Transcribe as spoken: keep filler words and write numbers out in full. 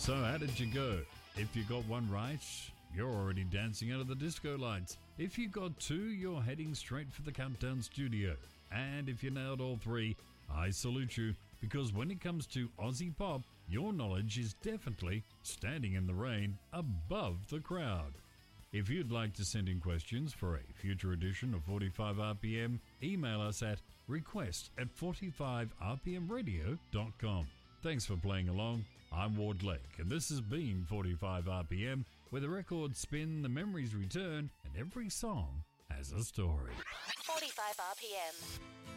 So how did you go? If you got one right, you're already dancing under the disco lights. If you got two, you're heading straight for the Countdown Studio. And if you nailed all three, I salute you, because when it comes to Aussie pop, your knowledge is definitely standing in the rain above the crowd. If you'd like to send in questions for a future edition of forty-five R P M, email us at request at forty-five r p m radio dot com. Thanks for playing along. I'm Ward Lake, and this has been forty-five R P M, where the records spin, the memories return, and every song has a story. forty-five R P M.